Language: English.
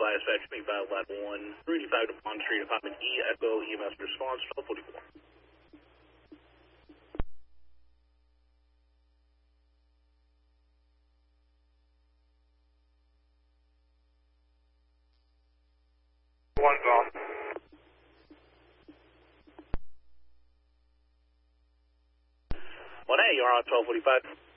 dispatch, me by Lat 1, 385 to Pond Street, Apartment E, Echo, EMS response, 1244. One gone. 1A, you're on 1245.